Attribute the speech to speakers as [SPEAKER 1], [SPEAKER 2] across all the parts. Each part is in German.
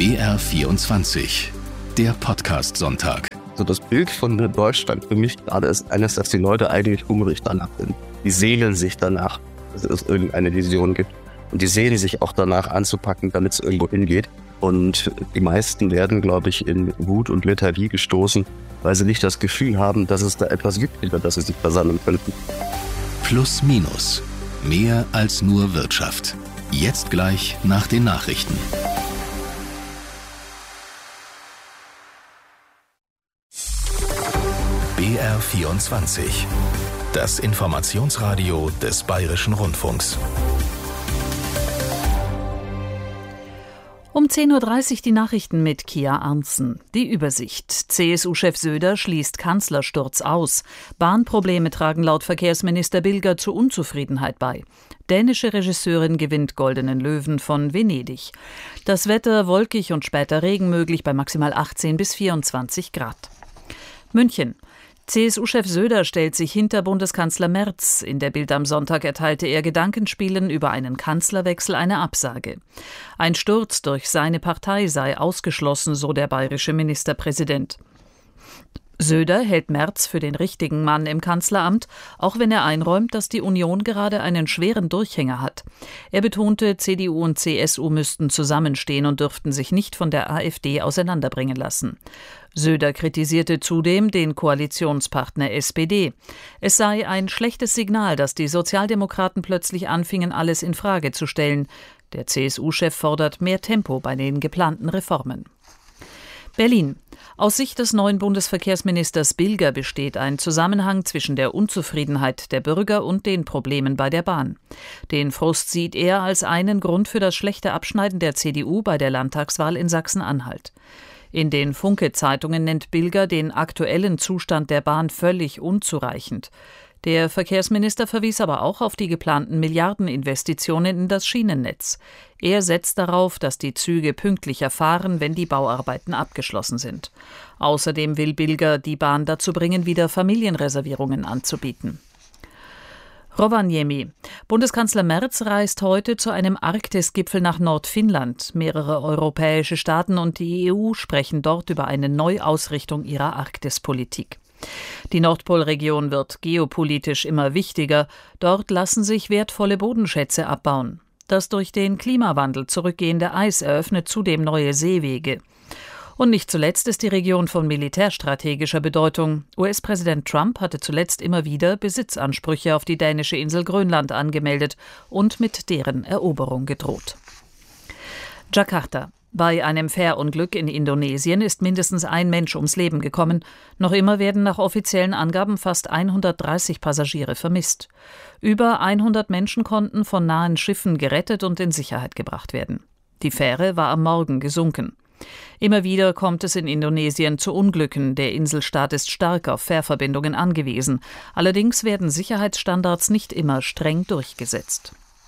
[SPEAKER 1] BR24, der Podcast-Sonntag.
[SPEAKER 2] So das Bild von Deutschland für mich gerade ist eines, dass die Leute eigentlich hungrig danach sind. Die sehnen sich danach, dass es irgendeine Vision gibt. Und die sehnen sich auch danach anzupacken, damit es irgendwo hingeht. Und die meisten werden, glaube ich, in Wut und Lethargie gestoßen, weil sie nicht das Gefühl haben, dass es da etwas gibt, über das sie sich versammeln könnten.
[SPEAKER 1] Plus minus. Mehr als nur Wirtschaft. Jetzt gleich nach den Nachrichten. BR24. Das Informationsradio des Bayerischen Rundfunks.
[SPEAKER 3] Um 10.30 Uhr die Nachrichten mit Kia Arntzen. Die Übersicht. CSU-Chef Söder schließt Kanzlersturz aus. Bahnprobleme tragen laut Verkehrsminister Bilger zu Unzufriedenheit bei. Dänische Regisseurin gewinnt Goldenen Löwen von Venedig. Das Wetter wolkig und später Regen möglich bei maximal 18 bis 24 Grad. München. CSU-Chef Söder stellt sich hinter Bundeskanzler Merz. In der Bild am Sonntag erteilte er Gedankenspielen über einen Kanzlerwechsel eine Absage. Ein Sturz durch seine Partei sei ausgeschlossen, so der bayerische Ministerpräsident. Söder hält Merz für den richtigen Mann im Kanzleramt, auch wenn er einräumt, dass die Union gerade einen schweren Durchhänger hat. Er betonte, CDU und CSU müssten zusammenstehen und dürften sich nicht von der AfD auseinanderbringen lassen. Söder kritisierte zudem den Koalitionspartner SPD. Es sei ein schlechtes Signal, dass die Sozialdemokraten plötzlich anfingen, alles in Frage zu stellen. Der CSU-Chef fordert mehr Tempo bei den geplanten Reformen. Berlin. Aus Sicht des neuen Bundesverkehrsministers Bilger besteht ein Zusammenhang zwischen der Unzufriedenheit der Bürger und den Problemen bei der Bahn. Den Frust sieht er als einen Grund für das schlechte Abschneiden der CDU bei der Landtagswahl in Sachsen-Anhalt. In den Funke-Zeitungen nennt Bilger den aktuellen Zustand der Bahn völlig unzureichend. Der Verkehrsminister verwies aber auch auf die geplanten Milliardeninvestitionen in das Schienennetz. Er setzt darauf, dass die Züge pünktlicher fahren, wenn die Bauarbeiten abgeschlossen sind. Außerdem will Bilger die Bahn dazu bringen, wieder Familienreservierungen anzubieten. Rovaniemi. Bundeskanzler Merz reist heute zu einem Arktis-Gipfel nach Nordfinnland. Mehrere europäische Staaten und die EU sprechen dort über eine Neuausrichtung ihrer Arktispolitik. Die Nordpolregion wird geopolitisch immer wichtiger. Dort lassen sich wertvolle Bodenschätze abbauen. Das durch den Klimawandel zurückgehende Eis eröffnet zudem neue Seewege. Und nicht zuletzt ist die Region von militärstrategischer Bedeutung. US-Präsident Trump hatte zuletzt immer wieder Besitzansprüche auf die dänische Insel Grönland angemeldet und mit deren Eroberung gedroht. Jakarta. Bei einem Fährunglück in Indonesien ist mindestens ein Mensch ums Leben gekommen. Noch immer werden nach offiziellen Angaben fast 130 Passagiere vermisst. Über 100 Menschen konnten von nahen Schiffen gerettet und in Sicherheit gebracht werden. Die Fähre war am Morgen gesunken. Immer wieder kommt es in Indonesien zu Unglücken. Der Inselstaat ist stark auf Fährverbindungen angewiesen. Allerdings werden Sicherheitsstandards nicht immer streng durchgesetzt.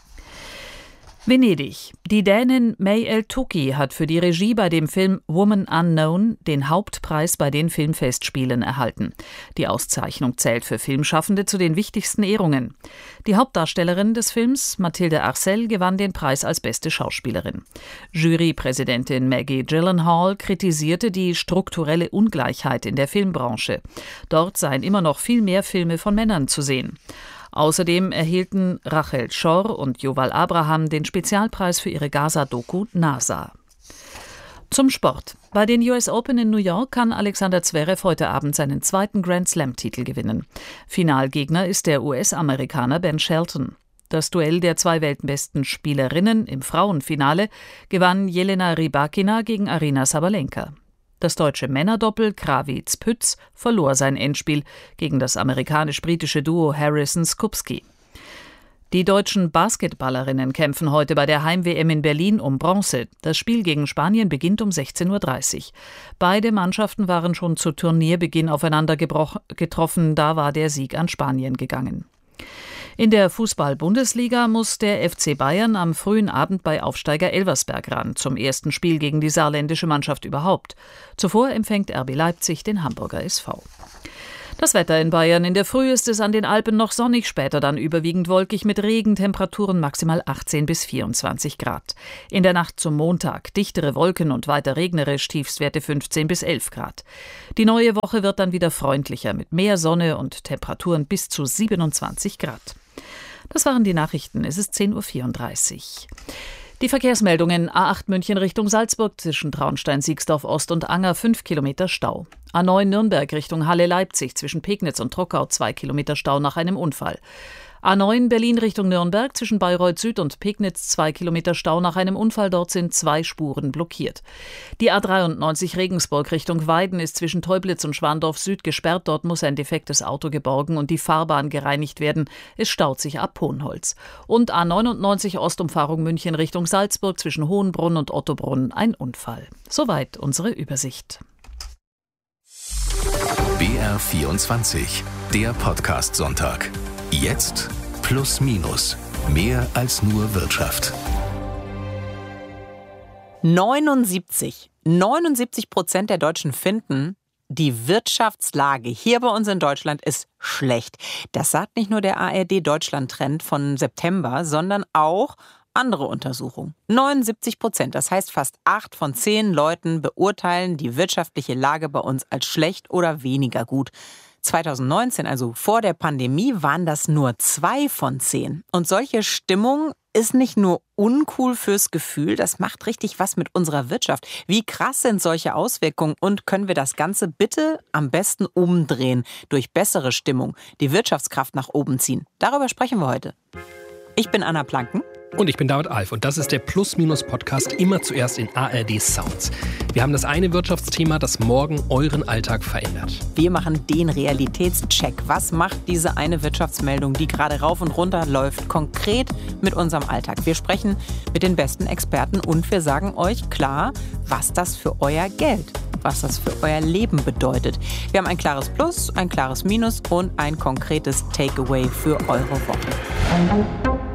[SPEAKER 3] Venedig. Die Dänin May El-Touki hat für die Regie bei dem Film Woman Unknown den Hauptpreis bei den Filmfestspielen erhalten. Die Auszeichnung zählt für Filmschaffende zu den wichtigsten Ehrungen. Die Hauptdarstellerin des Films, Mathilde Arcel, gewann den Preis als beste Schauspielerin. Jurypräsidentin Maggie Gyllenhaal kritisierte die strukturelle Ungleichheit in der Filmbranche. Dort seien immer noch viel mehr Filme von Männern zu sehen. Außerdem erhielten Rachel Schor und Yuval Abraham den Spezialpreis für ihre Gaza-Doku NASA. Zum Sport. Bei den US Open in New York kann Alexander Zverev heute Abend seinen zweiten Grand-Slam-Titel gewinnen. Finalgegner ist der US-Amerikaner Ben Shelton. Das Duell der zwei weltbesten Spielerinnen im Frauenfinale gewann Jelena Rybakina gegen Aryna Sabalenka. Das deutsche Männerdoppel Krawitz-Pütz verlor sein Endspiel gegen das amerikanisch-britische Duo Harrison-Skupski. Die deutschen Basketballerinnen kämpfen heute bei der Heim-WM in Berlin um Bronze. Das Spiel gegen Spanien beginnt um 16.30 Uhr. Beide Mannschaften waren schon zu Turnierbeginn aufeinander getroffen, da war der Sieg an Spanien gegangen. In der Fußball-Bundesliga muss der FC Bayern am frühen Abend bei Aufsteiger Elversberg ran, zum ersten Spiel gegen die saarländische Mannschaft überhaupt. Zuvor empfängt RB Leipzig den Hamburger SV. Das Wetter in Bayern. In der Früh ist es an den Alpen noch sonnig, später dann überwiegend wolkig mit Regentemperaturen maximal 18 bis 24 Grad. In der Nacht zum Montag dichtere Wolken und weiter regnerisch, Tiefstwerte 15 bis 11 Grad. Die neue Woche wird dann wieder freundlicher mit mehr Sonne und Temperaturen bis zu 27 Grad. Das waren die Nachrichten. Es ist 10.34 Uhr. Die Verkehrsmeldungen: A8 München Richtung Salzburg zwischen Traunstein-Siegsdorf Ost und Anger 5 Kilometer Stau. A9 Nürnberg Richtung Halle-Leipzig zwischen Pegnitz und Trockau 2 Kilometer Stau nach einem Unfall. A9 Berlin Richtung Nürnberg zwischen Bayreuth Süd und Pegnitz 2 Kilometer Stau nach einem Unfall. Dort sind 2 Spuren blockiert. Die A93 Regensburg Richtung Weiden ist zwischen Teublitz und Schwandorf Süd gesperrt. Dort muss ein defektes Auto geborgen und die Fahrbahn gereinigt werden. Es staut sich ab Hohenholz. Und A99 Ostumfahrung München Richtung Salzburg zwischen Hohenbrunn und Ottobrunn ein Unfall. Soweit unsere Übersicht.
[SPEAKER 1] BR24, der Podcast-Sonntag. Jetzt plus minus. Mehr als nur Wirtschaft.
[SPEAKER 4] 79% der Deutschen finden, die Wirtschaftslage hier bei uns in Deutschland ist schlecht. Das sagt nicht nur der ARD-Deutschland-Trend von September, sondern auch andere Untersuchungen. 79%, das heißt fast 8 von 10 Leuten beurteilen die wirtschaftliche Lage bei uns als schlecht oder weniger gut. 2019, also vor der Pandemie, waren das nur 2 von 10. Und solche Stimmung ist nicht nur uncool fürs Gefühl, das macht richtig was mit unserer Wirtschaft. Wie krass sind solche Auswirkungen und können wir das Ganze bitte am besten umdrehen, durch bessere Stimmung, die Wirtschaftskraft nach oben ziehen? Darüber sprechen wir heute. Ich bin Anna Planken.
[SPEAKER 5] Und ich bin David Alf und das ist der Plus-Minus-Podcast, immer zuerst in ARD Sounds. Wir haben das eine Wirtschaftsthema, das morgen euren Alltag verändert.
[SPEAKER 4] Wir machen den Realitätscheck. Was macht diese eine Wirtschaftsmeldung, die gerade rauf und runter läuft, konkret mit unserem Alltag? Wir sprechen mit den besten Experten und wir sagen euch klar, was das für euer Geld, was das für euer Leben bedeutet. Wir haben ein klares Plus, ein klares Minus und ein konkretes Takeaway für eure Woche.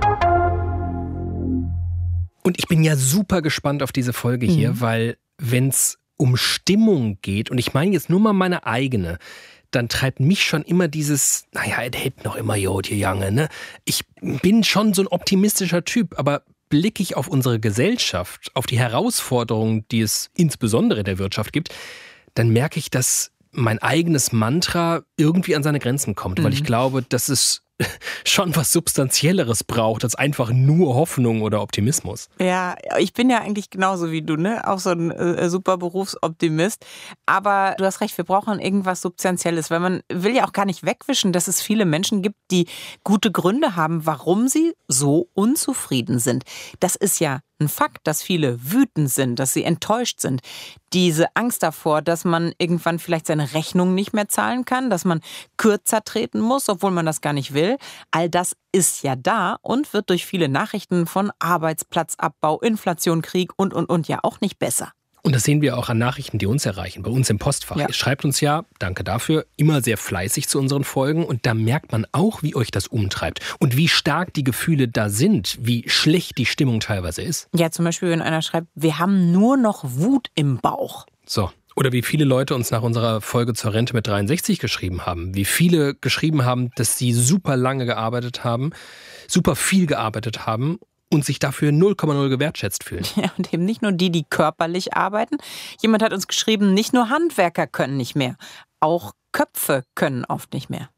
[SPEAKER 5] Und ich bin ja super gespannt auf diese Folge hier, weil wenn es um Stimmung geht, und ich meine jetzt nur mal meine eigene, dann treibt mich schon immer dieses, naja, es hält noch immer Jod, ihr Jange, ne? Ich bin schon so ein optimistischer Typ, aber blicke ich auf unsere Gesellschaft, auf die Herausforderungen, die es insbesondere in der Wirtschaft gibt, dann merke ich, dass mein eigenes Mantra irgendwie an seine Grenzen kommt, weil ich glaube, dass es schon was Substanzielleres braucht, als einfach nur Hoffnung oder Optimismus.
[SPEAKER 4] Ja, ich bin ja eigentlich genauso wie du, ne? Auch so ein super Berufsoptimist. Aber du hast recht, wir brauchen irgendwas Substanzielles, weil man will ja auch gar nicht wegwischen, dass es viele Menschen gibt, die gute Gründe haben, warum sie so unzufrieden sind. Das ist ja ein Fakt, dass viele wütend sind, dass sie enttäuscht sind. Diese Angst davor, dass man irgendwann vielleicht seine Rechnung nicht mehr zahlen kann, dass man kürzer treten muss, obwohl man das gar nicht will. All das ist ja da und wird durch viele Nachrichten von Arbeitsplatzabbau, Inflation, Krieg und ja auch nicht besser.
[SPEAKER 5] Und das sehen wir auch an Nachrichten, die uns erreichen, bei uns im Postfach. Ja. Ihr schreibt uns ja, danke dafür, immer sehr fleißig zu unseren Folgen. Und da merkt man auch, wie euch das umtreibt und wie stark die Gefühle da sind, wie schlecht die Stimmung teilweise ist.
[SPEAKER 4] Ja, zum Beispiel, wenn einer schreibt, wir haben nur noch Wut im Bauch.
[SPEAKER 5] So. Oder wie viele Leute uns nach unserer Folge zur Rente mit 63 geschrieben haben. Wie viele geschrieben haben, dass sie super lange gearbeitet haben, super viel gearbeitet haben und sich dafür 0,0 gewertschätzt fühlen.
[SPEAKER 4] Ja, und eben nicht nur die, die körperlich arbeiten. Jemand hat uns geschrieben, nicht nur Handwerker können nicht mehr, auch Köpfe können oft nicht mehr.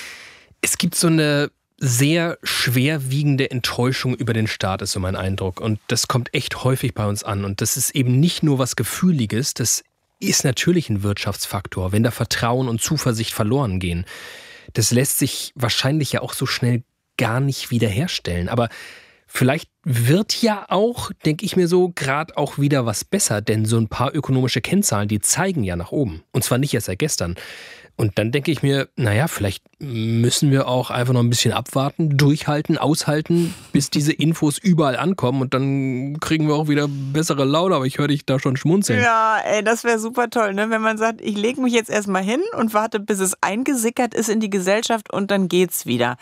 [SPEAKER 5] Es gibt so eine sehr schwerwiegende Enttäuschung über den Staat, ist so mein Eindruck. Und das kommt echt häufig bei uns an. Und das ist eben nicht nur was Gefühliges, das ist natürlich ein Wirtschaftsfaktor, wenn da Vertrauen und Zuversicht verloren gehen. Das lässt sich wahrscheinlich ja auch so schnell gar nicht wiederherstellen. Aber vielleicht wird ja auch, denke ich mir so, gerade auch wieder was besser, denn so ein paar ökonomische Kennzahlen, die zeigen ja nach oben. Und zwar nicht erst seit gestern. Und dann denke ich mir, naja, vielleicht müssen wir auch einfach noch ein bisschen abwarten, durchhalten, aushalten, bis diese Infos überall ankommen und dann kriegen wir auch wieder bessere Laune, aber ich höre dich da schon schmunzeln.
[SPEAKER 4] Ja, ey, das wäre super toll, ne? Wenn man sagt, ich lege mich jetzt erstmal hin und warte, bis es eingesickert ist in die Gesellschaft und dann geht's wieder.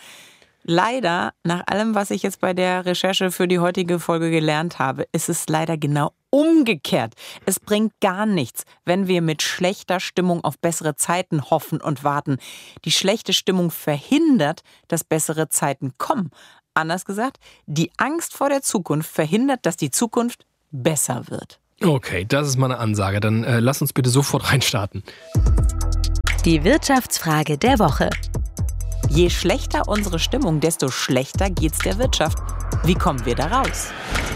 [SPEAKER 4] Leider, nach allem, was ich jetzt bei der Recherche für die heutige Folge gelernt habe, ist es leider genau umgekehrt. Es bringt gar nichts, wenn wir mit schlechter Stimmung auf bessere Zeiten hoffen und warten. Die schlechte Stimmung verhindert, dass bessere Zeiten kommen. Anders gesagt, die Angst vor der Zukunft verhindert, dass die Zukunft besser wird.
[SPEAKER 5] Okay, das ist mal eine Ansage. Dann lass uns bitte sofort reinstarten.
[SPEAKER 6] Die Wirtschaftsfrage der Woche.
[SPEAKER 4] Je schlechter unsere Stimmung, desto schlechter geht's der Wirtschaft. Wie kommen wir da raus?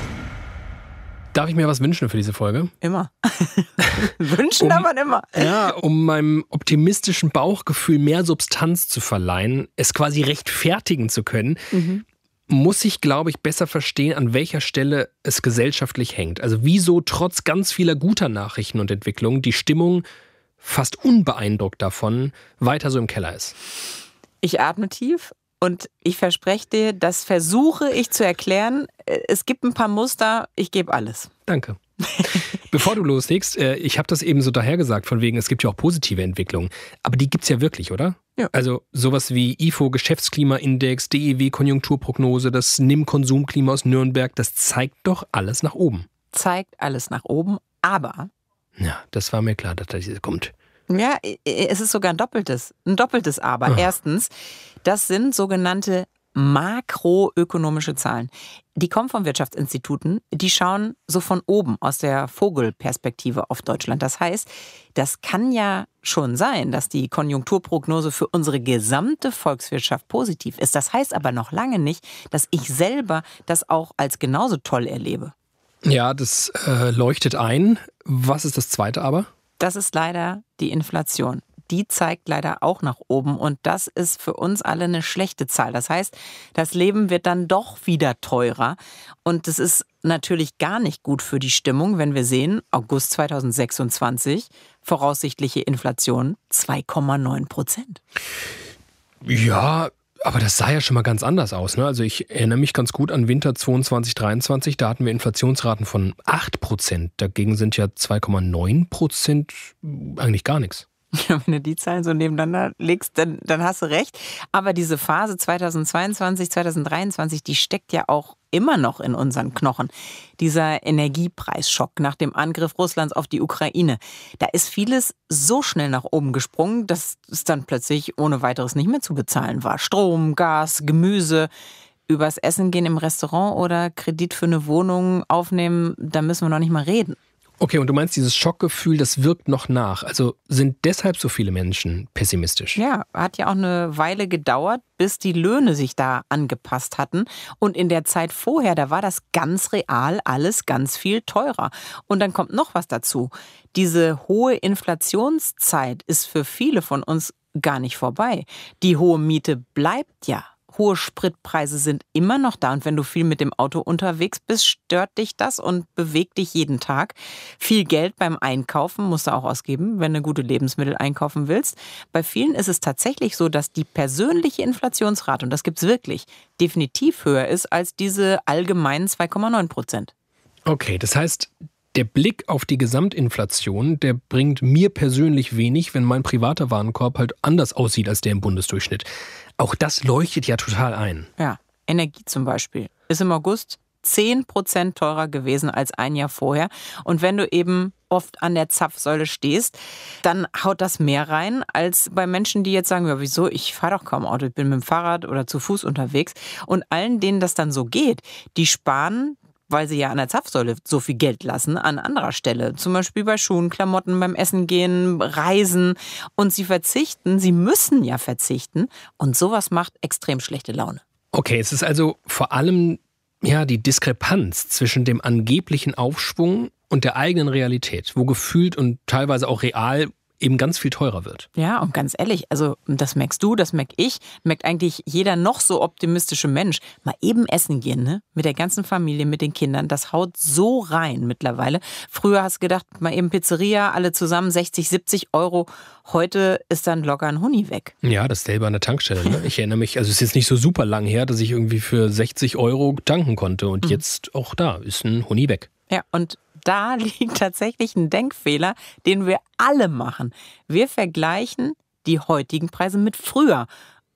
[SPEAKER 5] Darf ich mir was wünschen für diese Folge?
[SPEAKER 4] Immer. Wünschen darf man immer.
[SPEAKER 5] Ja, um meinem optimistischen Bauchgefühl mehr Substanz zu verleihen, es quasi rechtfertigen zu können, muss ich, glaube ich, besser verstehen, an welcher Stelle es gesellschaftlich hängt. Also wieso trotz ganz vieler guter Nachrichten und Entwicklungen die Stimmung fast unbeeindruckt davon weiter so im Keller ist.
[SPEAKER 4] Ich atme tief und ich verspreche dir, das versuche ich zu erklären. Es gibt ein paar Muster, ich gebe alles.
[SPEAKER 5] Danke. Bevor du loslegst, ich habe das eben so dahergesagt, von wegen, es gibt ja auch positive Entwicklungen. Aber die gibt's ja wirklich, oder?
[SPEAKER 4] Ja.
[SPEAKER 5] Also sowas wie IFO, Geschäftsklimaindex, DEW, Konjunkturprognose, das NIM-Konsumklima aus Nürnberg, das zeigt doch alles nach oben.
[SPEAKER 4] Zeigt alles nach oben, aber...
[SPEAKER 5] Ja, das war mir klar, dass das kommt.
[SPEAKER 4] Ja, es ist sogar ein doppeltes Aber.
[SPEAKER 5] Ach.
[SPEAKER 4] Erstens, das sind sogenannte makroökonomische Zahlen. Die kommen von Wirtschaftsinstituten, die schauen so von oben aus der Vogelperspektive auf Deutschland. Das heißt, das kann ja schon sein, dass die Konjunkturprognose für unsere gesamte Volkswirtschaft positiv ist. Das heißt aber noch lange nicht, dass ich selber das auch als genauso toll erlebe.
[SPEAKER 5] Ja, das leuchtet ein. Was ist das zweite aber?
[SPEAKER 4] Das ist leider die Inflation. Die zeigt leider auch nach oben und das ist für uns alle eine schlechte Zahl. Das heißt, das Leben wird dann doch wieder teurer und das ist natürlich gar nicht gut für die Stimmung, wenn wir sehen, August 2026, voraussichtliche Inflation 2,9%.
[SPEAKER 5] Ja, aber das sah ja schon mal ganz anders aus, ne? Also ich erinnere mich ganz gut an Winter 22, 23, da hatten wir Inflationsraten von 8%. Dagegen sind ja 2,9% eigentlich gar nichts.
[SPEAKER 4] Ja, wenn du die Zahlen so nebeneinander legst, dann hast du recht. Aber diese Phase 2022, 2023, die steckt ja auch immer noch in unseren Knochen. Dieser Energiepreisschock nach dem Angriff Russlands auf die Ukraine. Da ist vieles so schnell nach oben gesprungen, dass es dann plötzlich ohne weiteres nicht mehr zu bezahlen war. Strom, Gas, Gemüse, übers Essen gehen im Restaurant oder Kredit für eine Wohnung aufnehmen, da müssen wir noch nicht mal reden.
[SPEAKER 5] Okay, und du meinst, dieses Schockgefühl, das wirkt noch nach. Also sind deshalb so viele Menschen pessimistisch?
[SPEAKER 4] Ja, hat ja auch eine Weile gedauert, bis die Löhne sich da angepasst hatten. Und in der Zeit vorher, da war das ganz real alles ganz viel teurer. Und dann kommt noch was dazu. Diese hohe Inflationszeit ist für viele von uns gar nicht vorbei. Die hohe Miete bleibt ja. Hohe Spritpreise sind immer noch da und wenn du viel mit dem Auto unterwegs bist, stört dich das und bewegt dich jeden Tag. Viel Geld beim Einkaufen musst du auch ausgeben, wenn du gute Lebensmittel einkaufen willst. Bei vielen ist es tatsächlich so, dass die persönliche Inflationsrate, und das gibt's wirklich, definitiv höher ist als diese allgemeinen 2,9%.
[SPEAKER 5] Okay, das heißt, der Blick auf die Gesamtinflation, der bringt mir persönlich wenig, wenn mein privater Warenkorb halt anders aussieht als der im Bundesdurchschnitt. Auch das leuchtet ja total ein.
[SPEAKER 4] Ja, Energie zum Beispiel ist im August 10% teurer gewesen als ein Jahr vorher. Und wenn du eben oft an der Zapfsäule stehst, dann haut das mehr rein als bei Menschen, die jetzt sagen, ja wieso, ich fahre doch kaum Auto, ich bin mit dem Fahrrad oder zu Fuß unterwegs. Und allen, denen das dann so geht, die sparen, weil sie ja an der Zapfsäule so viel Geld lassen, an anderer Stelle. Zum Beispiel bei Schuhen, Klamotten, beim Essen gehen, Reisen. Und sie verzichten, sie müssen ja verzichten. Und sowas macht extrem schlechte Laune.
[SPEAKER 5] Okay, es ist also vor allem ja die Diskrepanz zwischen dem angeblichen Aufschwung und der eigenen Realität, wo gefühlt und teilweise auch real eben ganz viel teurer wird.
[SPEAKER 4] Ja, und ganz ehrlich, also das merkst du, das merk ich, merkt eigentlich jeder noch so optimistische Mensch. Mal eben essen gehen, ne? Mit der ganzen Familie, mit den Kindern, das haut so rein mittlerweile. Früher hast du gedacht, mal eben Pizzeria, alle zusammen 60, 70 Euro. Heute ist dann locker ein Huni weg.
[SPEAKER 5] Ja, dasselbe an der Tankstelle. Ne? Ich erinnere mich, also es ist jetzt nicht so super lang her, dass ich irgendwie für 60 Euro tanken konnte. Und jetzt auch da ist ein Huni weg.
[SPEAKER 4] Ja, und da liegt tatsächlich ein Denkfehler, den wir alle machen. Wir vergleichen die heutigen Preise mit früher.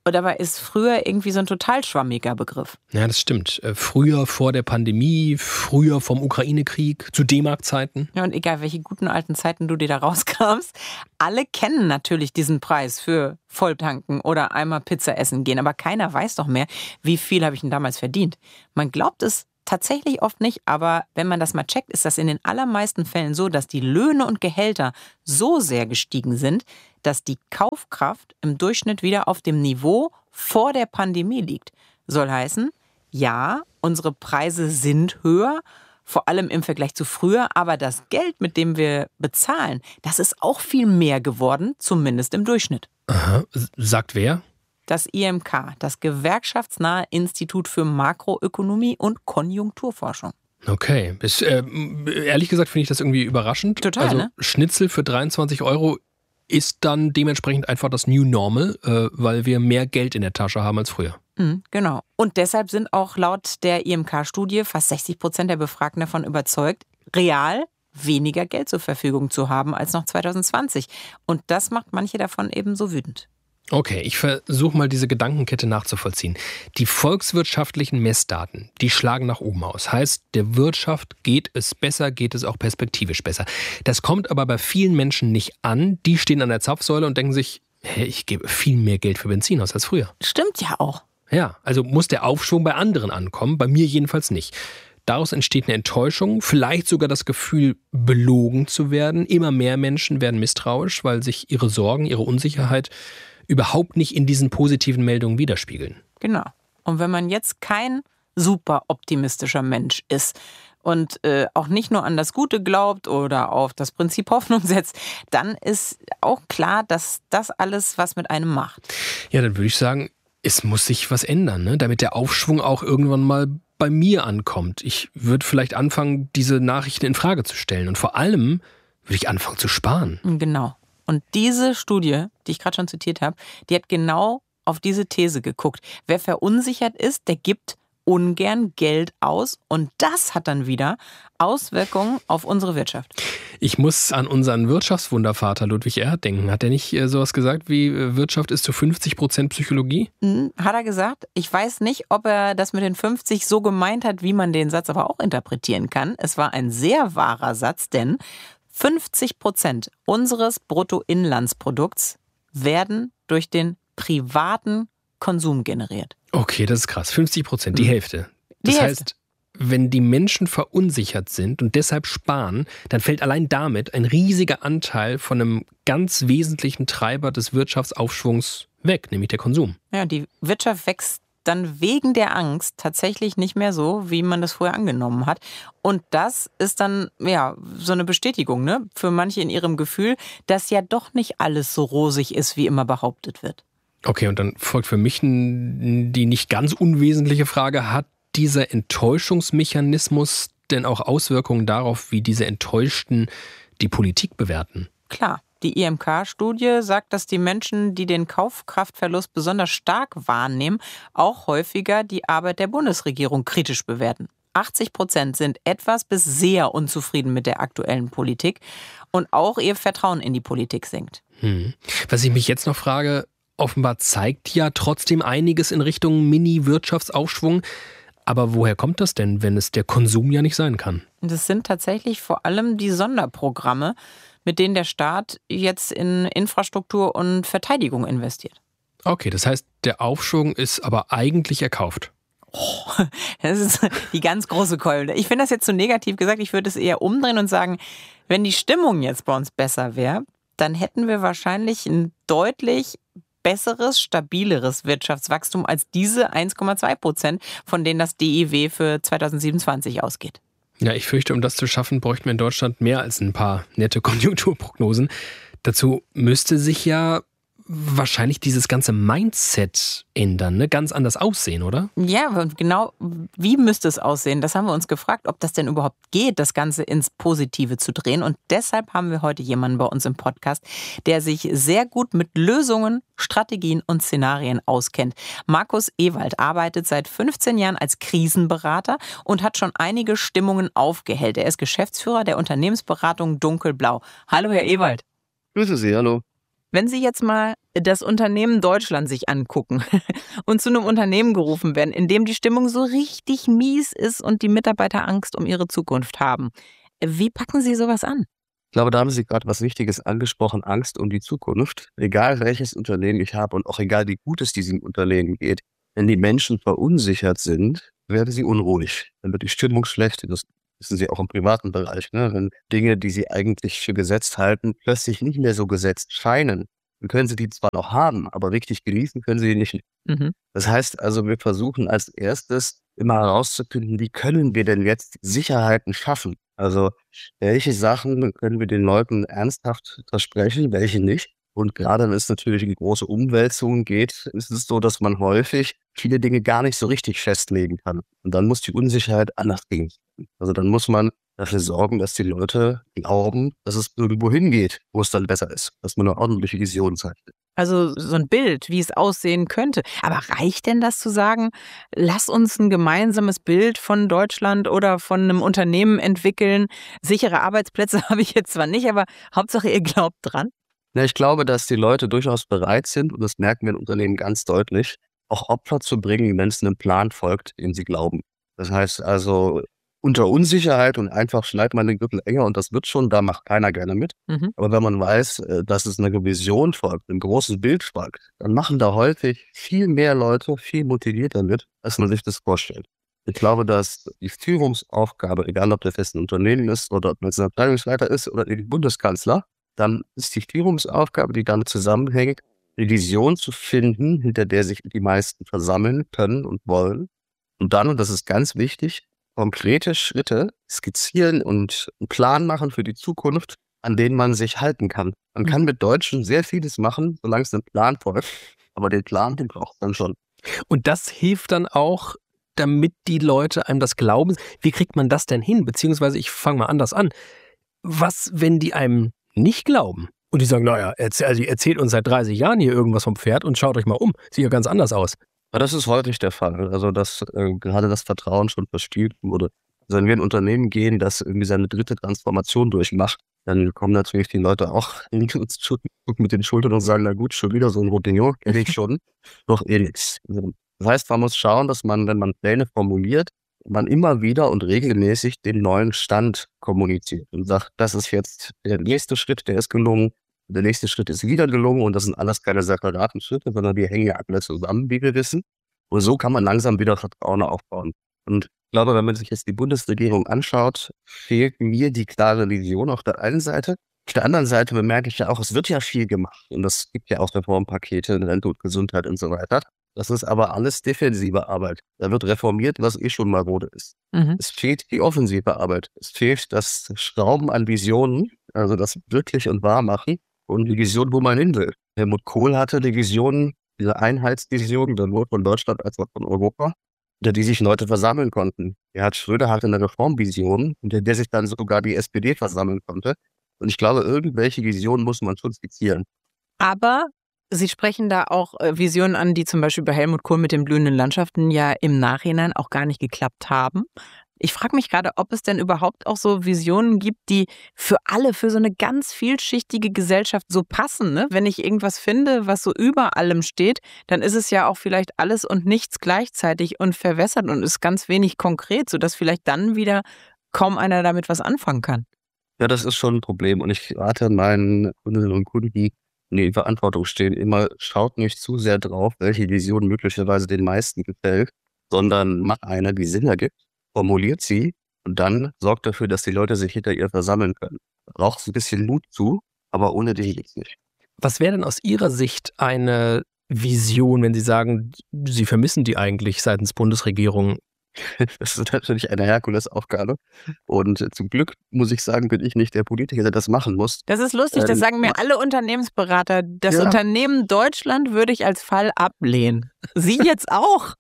[SPEAKER 4] Und dabei ist früher irgendwie so ein total schwammiger Begriff.
[SPEAKER 5] Ja, das stimmt. Früher vor der Pandemie, früher vom Ukraine-Krieg, zu D-Mark-Zeiten.
[SPEAKER 4] Ja, und egal, welche guten alten Zeiten du dir da rauskramst, alle kennen natürlich diesen Preis für Volltanken oder einmal Pizza essen gehen. Aber keiner weiß doch mehr, wie viel habe ich denn damals verdient. Man glaubt es tatsächlich oft nicht, aber wenn man das mal checkt, ist das in den allermeisten Fällen so, dass die Löhne und Gehälter so sehr gestiegen sind, dass die Kaufkraft im Durchschnitt wieder auf dem Niveau vor der Pandemie liegt. Soll heißen, ja, unsere Preise sind höher, vor allem im Vergleich zu früher, aber das Geld, mit dem wir bezahlen, das ist auch viel mehr geworden, zumindest im Durchschnitt.
[SPEAKER 5] Aha. Sagt wer?
[SPEAKER 4] Das IMK, das gewerkschaftsnahe Institut für Makroökonomie und Konjunkturforschung.
[SPEAKER 5] Okay. Ehrlich gesagt finde ich das irgendwie überraschend.
[SPEAKER 4] Total,
[SPEAKER 5] also
[SPEAKER 4] ne?
[SPEAKER 5] Schnitzel für 23 € ist dann dementsprechend einfach das New Normal, weil wir mehr Geld in der Tasche haben als früher.
[SPEAKER 4] Genau. Und deshalb sind auch laut der IMK-Studie fast 60% der Befragten davon überzeugt, real weniger Geld zur Verfügung zu haben als noch 2020. Und das macht manche davon eben so wütend.
[SPEAKER 5] Okay, ich versuche mal diese Gedankenkette nachzuvollziehen. Die volkswirtschaftlichen Messdaten, die schlagen nach oben aus. Heißt, der Wirtschaft geht es besser, geht es auch perspektivisch besser. Das kommt aber bei vielen Menschen nicht an. Die stehen an der Zapfsäule und denken sich, ich gebe viel mehr Geld für Benzin aus als früher.
[SPEAKER 4] Stimmt ja auch.
[SPEAKER 5] Ja, also muss der Aufschwung bei anderen ankommen, bei mir jedenfalls nicht. Daraus entsteht eine Enttäuschung, vielleicht sogar das Gefühl, belogen zu werden. Immer mehr Menschen werden misstrauisch, weil sich ihre Sorgen, ihre Unsicherheit überhaupt nicht in diesen positiven Meldungen widerspiegeln.
[SPEAKER 4] Genau. Und wenn man jetzt kein super optimistischer Mensch ist und auch nicht nur an das Gute glaubt oder auf das Prinzip Hoffnung setzt, dann ist auch klar, dass das alles was mit einem macht.
[SPEAKER 5] Ja, dann würde ich sagen, es muss sich was ändern, ne? Damit der Aufschwung auch irgendwann mal bei mir ankommt. Ich würde vielleicht anfangen, diese Nachrichten in Frage zu stellen. Und vor allem würde ich anfangen zu sparen.
[SPEAKER 4] Genau. Und diese Studie, die ich gerade schon zitiert habe, die hat genau auf diese These geguckt. Wer verunsichert ist, der gibt ungern Geld aus. Und das hat dann wieder Auswirkungen auf unsere Wirtschaft.
[SPEAKER 5] Ich muss an unseren Wirtschaftswundervater Ludwig Erhard denken. Hat er nicht sowas gesagt wie Wirtschaft ist zu 50% Psychologie?
[SPEAKER 4] Hat er gesagt. Ich weiß nicht, ob er das mit den 50 so gemeint hat, wie man den Satz aber auch interpretieren kann. Es war ein sehr wahrer Satz, denn 50% unseres Bruttoinlandsprodukts werden durch den privaten Konsum generiert.
[SPEAKER 5] Okay, das ist krass. 50%, die Hälfte. Das heißt, wenn die Menschen verunsichert sind und deshalb sparen, dann fällt allein damit ein riesiger Anteil von einem ganz wesentlichen Treiber des Wirtschaftsaufschwungs weg, nämlich der Konsum.
[SPEAKER 4] Ja, die Wirtschaft wächst dann wegen der Angst tatsächlich nicht mehr so, wie man das vorher angenommen hat. Und das ist dann ja so eine Bestätigung, ne, für manche in ihrem Gefühl, dass ja doch nicht alles so rosig ist, wie immer behauptet wird.
[SPEAKER 5] Okay, und dann folgt für mich die nicht ganz unwesentliche Frage, hat dieser Enttäuschungsmechanismus denn auch Auswirkungen darauf, wie diese Enttäuschten die Politik bewerten?
[SPEAKER 4] Klar. Die IMK-Studie sagt, dass die Menschen, die den Kaufkraftverlust besonders stark wahrnehmen, auch häufiger die Arbeit der Bundesregierung kritisch bewerten. 80% sind etwas bis sehr unzufrieden mit der aktuellen Politik und auch ihr Vertrauen in die Politik sinkt.
[SPEAKER 5] Was ich mich jetzt noch frage, offenbar zeigt ja trotzdem einiges in Richtung Mini-Wirtschaftsaufschwung. Aber woher kommt das denn, wenn es der Konsum ja nicht sein kann?
[SPEAKER 4] Das sind tatsächlich vor allem die Sonderprogramme, mit denen der Staat jetzt in Infrastruktur und Verteidigung investiert.
[SPEAKER 5] Okay, das heißt, der Aufschwung ist aber eigentlich erkauft.
[SPEAKER 4] Oh, das ist die ganz große Keule. Ich finde das jetzt zu negativ gesagt. Ich würde es eher umdrehen und sagen, wenn die Stimmung jetzt bei uns besser wäre, dann hätten wir wahrscheinlich ein deutlich besseres, stabileres Wirtschaftswachstum als diese 1,2%, von denen das DIW für 2027 ausgeht.
[SPEAKER 5] Ja, ich fürchte, um das zu schaffen, bräuchten wir in Deutschland mehr als ein paar nette Konjunkturprognosen. Dazu müsste sich ja wahrscheinlich dieses ganze Mindset ändern, ne? Ganz anders aussehen, oder?
[SPEAKER 4] Ja, und genau, wie müsste es aussehen? Das haben wir uns gefragt, ob das denn überhaupt geht, das Ganze ins Positive zu drehen. Und deshalb haben wir heute jemanden bei uns im Podcast, der sich sehr gut mit Lösungen, Strategien und Szenarien auskennt. Markus Ewald arbeitet seit 15 Jahren als Krisenberater und hat schon einige Stimmungen aufgehellt. Er ist Geschäftsführer der Unternehmensberatung Dunkelblau. Hallo, Herr Ewald.
[SPEAKER 2] Grüße Sie, hallo.
[SPEAKER 4] Wenn Sie jetzt mal das Unternehmen Deutschland sich angucken und zu einem Unternehmen gerufen werden, in dem die Stimmung so richtig mies ist und die Mitarbeiter Angst um ihre Zukunft haben, wie packen Sie sowas an?
[SPEAKER 2] Ich glaube, da haben Sie gerade was Wichtiges angesprochen, Angst um die Zukunft. Egal welches Unternehmen ich habe und auch egal wie gut es diesem Unternehmen geht, wenn die Menschen verunsichert sind, werden sie unruhig. Dann wird die Stimmung schlecht. Das wissen Sie auch im privaten Bereich. Ne? Wenn Dinge, die Sie eigentlich für gesetzt halten, plötzlich nicht mehr so gesetzt scheinen, dann können Sie die zwar noch haben, aber richtig genießen können Sie die nicht.
[SPEAKER 4] Mhm.
[SPEAKER 2] Das heißt also, wir versuchen als erstes immer herauszufinden, wie können wir denn jetzt Sicherheiten schaffen? Also welche Sachen können wir den Leuten ernsthaft versprechen, welche nicht? Und gerade wenn es natürlich in große Umwälzungen geht, ist es so, dass man häufig viele Dinge gar nicht so richtig festlegen kann. Und dann muss die Unsicherheit anders gehen. Also dann muss man dafür sorgen, dass die Leute glauben, dass es irgendwo hingeht, wo es dann besser ist. Dass man eine ordentliche Vision zeichnet.
[SPEAKER 4] Also so ein Bild, wie es aussehen könnte. Aber reicht denn das zu sagen, lass uns ein gemeinsames Bild von Deutschland oder von einem Unternehmen entwickeln? Sichere Arbeitsplätze habe ich jetzt zwar nicht, aber Hauptsache ihr glaubt dran.
[SPEAKER 2] Ja, ich glaube, dass die Leute durchaus bereit sind, und das merken wir in Unternehmen ganz deutlich, auch Opfer zu bringen, wenn es einem Plan folgt, den sie glauben. Das heißt also, unter Unsicherheit und einfach schneid man den Gürtel enger und das wird schon, da macht keiner gerne mit.
[SPEAKER 4] Mhm.
[SPEAKER 2] Aber wenn man weiß, dass es einer Vision folgt, einem großen Bild folgt, dann machen da häufig viel mehr Leute viel motivierter mit, als man sich das vorstellt. Ich glaube, dass die Führungsaufgabe, egal ob der fest ein Unternehmen ist oder ob man jetzt ein Abteilungsleiter ist oder der Bundeskanzler, dann ist die Führungsaufgabe, die damit zusammenhängt, eine Vision zu finden, hinter der sich die meisten versammeln können und wollen. Und dann, und das ist ganz wichtig, konkrete Schritte skizzieren und einen Plan machen für die Zukunft, an denen man sich halten kann. Man kann mit Deutschen sehr vieles machen, solange es einem Plan folgt. Aber den Plan, den braucht man schon.
[SPEAKER 5] Und das hilft dann auch, damit die Leute einem das glauben. Wie kriegt man das denn hin? Beziehungsweise, ich fange mal anders an. Was, wenn die einem nicht glauben? Und die sagen, naja, ihr erzählt uns seit 30 Jahren hier irgendwas vom Pferd und schaut euch mal um. Sieht ja ganz anders aus.
[SPEAKER 2] Aber das ist häufig der Fall. Also, dass gerade das Vertrauen schon verspielt wurde. Also, wenn wir in ein Unternehmen gehen, das irgendwie seine 3. Transformation durchmacht, dann kommen natürlich die Leute auch gucken mit den Schultern und sagen, na gut, schon wieder so ein Rodinho, kenne ich schon. Doch nichts. Das heißt, man muss schauen, dass man, wenn man Pläne formuliert, man immer wieder und regelmäßig den neuen Stand kommuniziert und sagt, das ist jetzt der nächste Schritt, der ist gelungen, der nächste Schritt ist wieder gelungen und das sind alles keine separaten Schritte, sondern die hängen ja alle zusammen, wie wir wissen. Und so kann man langsam wieder Vertrauen aufbauen. Und ich glaube, wenn man sich jetzt die Bundesregierung anschaut, fehlt mir die klare Vision auf der einen Seite. Auf der anderen Seite bemerke ich ja auch, es wird ja viel gemacht und es gibt ja auch Reformpakete in Rente und Gesundheit und so weiter. Das ist aber alles defensive Arbeit. Da wird reformiert, was schon marode ist.
[SPEAKER 4] Mhm.
[SPEAKER 2] Es fehlt die offensive Arbeit. Es fehlt das Schrauben an Visionen, also das wirklich und wahr machen und die Vision, wo man hin will. Helmut Kohl hatte die Vision, diese Einheitsvision, sowohl von Deutschland als auch von Europa, unter die sich Leute versammeln konnten. Gerhard Schröder hatte eine Reformvision, unter der sich dann sogar die SPD versammeln konnte. Und ich glaube, irgendwelche Visionen muss man schon skizzieren.
[SPEAKER 4] Aber Sie sprechen da auch Visionen an, die zum Beispiel bei Helmut Kohl mit den blühenden Landschaften ja im Nachhinein auch gar nicht geklappt haben. Ich frage mich gerade, ob es denn überhaupt auch so Visionen gibt, die für alle, für so eine ganz vielschichtige Gesellschaft so passen. Ne? Wenn ich irgendwas finde, was so über allem steht, dann ist es ja auch vielleicht alles und nichts gleichzeitig und verwässert und ist ganz wenig konkret, sodass vielleicht dann wieder kaum einer damit was anfangen kann.
[SPEAKER 2] Ja, das ist schon ein Problem. Und ich rate meinen Kundinnen und Kunden, die in der Verantwortung stehen, immer schaut nicht zu sehr drauf, welche Vision möglicherweise den meisten gefällt, sondern macht eine, die Sinn ergibt, formuliert sie und dann sorgt dafür, dass die Leute sich hinter ihr versammeln können. Braucht es ein bisschen Mut zu, aber ohne die geht's nicht.
[SPEAKER 5] Was wäre denn aus Ihrer Sicht eine Vision, wenn Sie sagen, Sie vermissen die eigentlich seitens Bundesregierung?
[SPEAKER 2] Das ist natürlich eine Herkulesaufgabe. Und zum Glück, muss ich sagen, bin ich nicht der Politiker, der das machen muss.
[SPEAKER 4] Das ist lustig, das sagen mir alle Unternehmensberater. Das Unternehmen Deutschland würde ich als Fall ablehnen. Sie jetzt auch?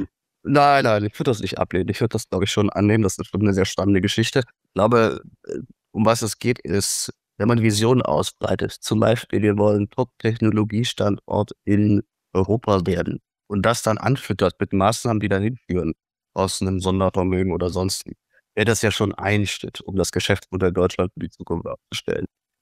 [SPEAKER 2] Nein, ich würde das nicht ablehnen. Ich würde das, glaube ich, schon annehmen. Das ist schon eine sehr spannende Geschichte. Ich glaube, um was es geht, ist, wenn man Visionen ausbreitet. Zum Beispiel, wir wollen Top-Technologiestandort in Europa werden. Und das dann anfüttert mit Maßnahmen, die dahin führen, aus einem Sondervermögen oder sonstigen, wäre das ja schon ein Schritt, um das Geschäftsmodell Deutschland für die Zukunft aufzustellen.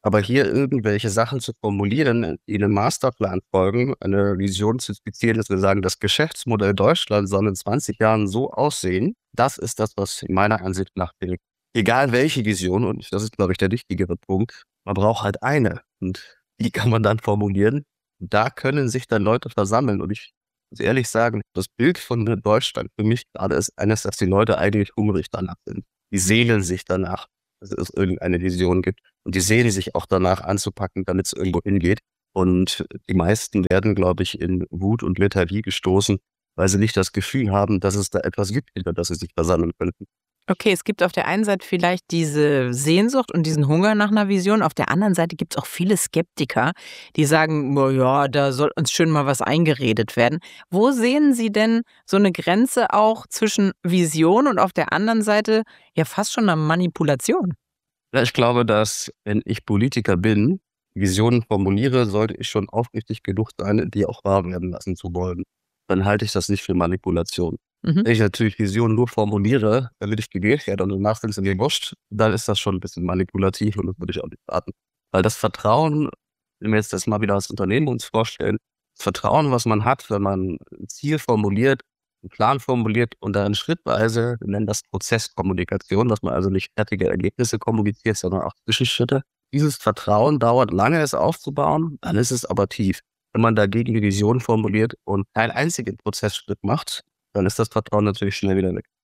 [SPEAKER 2] Aber hier irgendwelche Sachen zu formulieren, die einem Masterplan folgen, eine Vision zu skizzieren, dass wir sagen, das Geschäftsmodell Deutschland soll in 20 Jahren so aussehen, das ist das, was meiner Ansicht nach fehlt. Egal welche Vision, und das ist, glaube ich, der wichtigere Punkt, man braucht halt eine. Und die kann man dann formulieren. Da können sich dann Leute versammeln. Und ich muss ehrlich sagen, das Bild von Deutschland für mich gerade ist eines, dass die Leute eigentlich hungrig danach sind. Die sehnen sich danach, dass es irgendeine Vision gibt. Und die sehnen sich auch danach anzupacken, damit es irgendwo hingeht. Und die meisten werden, glaube ich, in Wut und Lethargie gestoßen, weil sie nicht das Gefühl haben, dass es da etwas gibt, hinter das sie sich versammeln könnten.
[SPEAKER 4] Okay, es gibt auf der einen Seite vielleicht diese Sehnsucht und diesen Hunger nach einer Vision. Auf der anderen Seite gibt es auch viele Skeptiker, die sagen, ja, da soll uns schön mal was eingeredet werden. Wo sehen Sie denn so eine Grenze auch zwischen Vision und auf der anderen Seite ja fast schon einer Manipulation?
[SPEAKER 2] Ja, ich glaube, dass, wenn ich Politiker bin, Visionen formuliere, sollte ich schon aufrichtig genug sein, die auch wahr werden lassen zu wollen. Dann halte ich das nicht für Manipulation. Wenn ich natürlich Visionen nur formuliere, damit ich gewählt werde und danach sind sie mir wurscht, dann ist das schon ein bisschen manipulativ und das würde ich auch nicht raten. Weil das Vertrauen, wenn wir jetzt das mal wieder als Unternehmen uns vorstellen, das Vertrauen, was man hat, wenn man ein Ziel formuliert, einen Plan formuliert und dann schrittweise, wir nennen das Prozesskommunikation, dass man also nicht fertige Ergebnisse kommuniziert, sondern auch Zwischenschritte. Dieses Vertrauen dauert lange, es aufzubauen, dann ist es aber tief. Wenn man dagegen die Vision formuliert und keinen einzigen Prozessschritt macht, dann ist das Vertrauen natürlich schnell wieder weg.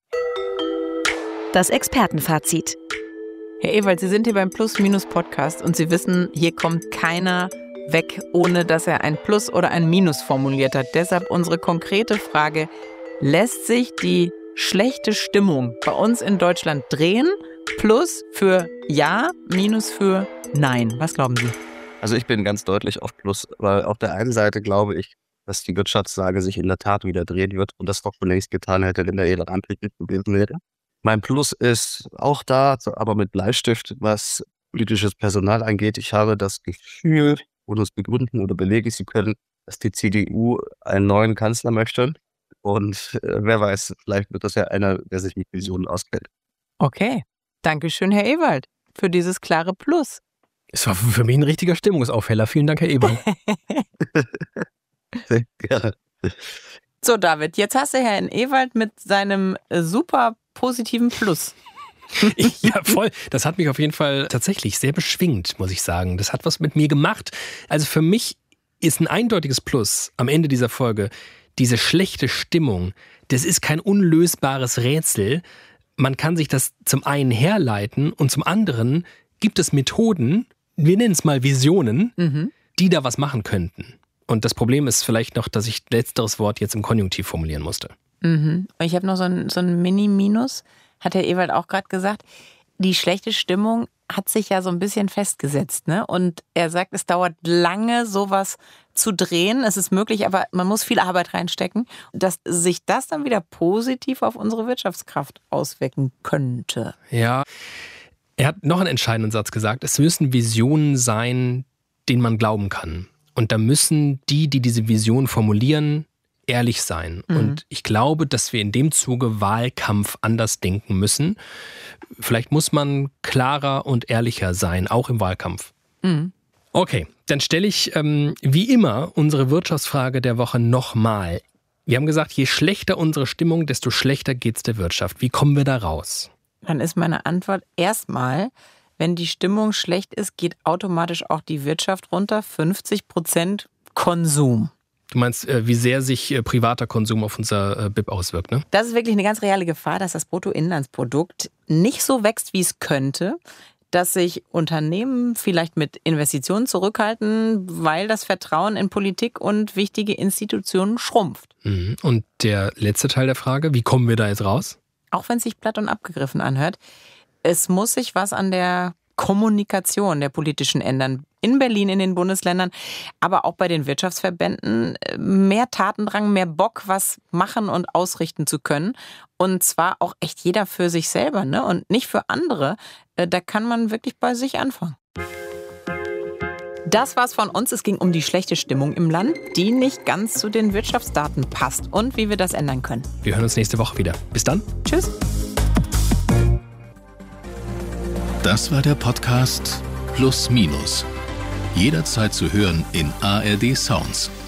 [SPEAKER 6] Das Expertenfazit.
[SPEAKER 4] Herr Ewald, Sie sind hier beim Plus-Minus-Podcast und Sie wissen, hier kommt keiner weg, ohne dass er ein Plus oder ein Minus formuliert hat. Deshalb unsere konkrete Frage: Lässt sich die schlechte Stimmung bei uns in Deutschland drehen? Plus für Ja, Minus für Nein. Was glauben Sie?
[SPEAKER 2] Also ich bin ganz deutlich auf Plus, weil auf der einen Seite glaube ich, dass die Wirtschaftslage sich in der Tat wieder drehen wird und das doch schon längst getan hätte, wenn der Ampel nicht gewesen wäre. Mein Plus ist auch da, aber mit Bleistift, was politisches Personal angeht. Ich habe das Gefühl, ohne es begründen oder belege ich sie können, dass die CDU einen neuen Kanzler möchte. Und wer weiß, vielleicht wird das ja einer, der sich mit Visionen auskennt.
[SPEAKER 4] Okay, Dankeschön, Herr Ewald, für dieses klare Plus.
[SPEAKER 5] Es war für mich ein richtiger Stimmungsaufheller. Vielen Dank, Herr Ewald.
[SPEAKER 2] Sehr gerne.
[SPEAKER 4] So, David, jetzt hast du Herrn Ewald mit seinem super positiven Plus.
[SPEAKER 5] Ja, voll. Das hat mich auf jeden Fall tatsächlich sehr beschwingt, muss ich sagen. Das hat was mit mir gemacht. Also für mich ist ein eindeutiges Plus am Ende dieser Folge diese schlechte Stimmung. Das ist kein unlösbares Rätsel. Man kann sich das zum einen herleiten und zum anderen gibt es Methoden, wir nennen es mal Visionen, die da was machen könnten. Und das Problem ist vielleicht noch, dass ich letzteres Wort jetzt im Konjunktiv formulieren musste.
[SPEAKER 4] Ich habe noch so ein Mini-Minus, hat Herr Ewald auch gerade gesagt. Die schlechte Stimmung hat sich ja so ein bisschen festgesetzt, ne? Und er sagt, es dauert lange, sowas zu drehen. Es ist möglich, aber man muss viel Arbeit reinstecken, dass sich das dann wieder positiv auf unsere Wirtschaftskraft auswirken könnte.
[SPEAKER 5] Ja, er hat noch einen entscheidenden Satz gesagt. Es müssen Visionen sein, denen man glauben kann. Und da müssen die diese Vision formulieren, ehrlich sein. Und ich glaube, dass wir in dem Zuge Wahlkampf anders denken müssen. Vielleicht muss man klarer und ehrlicher sein, auch im Wahlkampf. Okay, dann stelle ich wie immer unsere Wirtschaftsfrage der Woche nochmal. Wir haben gesagt, je schlechter unsere Stimmung, desto schlechter geht's der Wirtschaft. Wie kommen wir da raus?
[SPEAKER 4] Dann ist meine Antwort erstmal: Wenn die Stimmung schlecht ist, geht automatisch auch die Wirtschaft runter. 50% Konsum.
[SPEAKER 5] Du meinst, wie sehr sich privater Konsum auf unser BIP auswirkt, ne?
[SPEAKER 4] Das ist wirklich eine ganz reale Gefahr, dass das Bruttoinlandsprodukt nicht so wächst, wie es könnte. Dass sich Unternehmen vielleicht mit Investitionen zurückhalten, weil das Vertrauen in Politik und wichtige Institutionen schrumpft.
[SPEAKER 5] Und der letzte Teil der Frage, wie kommen wir da jetzt raus?
[SPEAKER 4] Auch wenn es sich platt und abgegriffen anhört. Es muss sich was an der Kommunikation der politischen ändern. In Berlin, in den Bundesländern, aber auch bei den Wirtschaftsverbänden. Mehr Tatendrang, mehr Bock, was machen und ausrichten zu können. Und zwar auch echt jeder für sich selber, ne? Und nicht für andere. Da kann man wirklich bei sich anfangen. Das war's von uns. Es ging um die schlechte Stimmung im Land, die nicht ganz zu den Wirtschaftsdaten passt und wie wir das ändern können.
[SPEAKER 5] Wir hören uns nächste Woche wieder. Bis dann.
[SPEAKER 4] Tschüss.
[SPEAKER 1] Das war der Podcast Plus Minus. Jederzeit zu hören in ARD Sounds.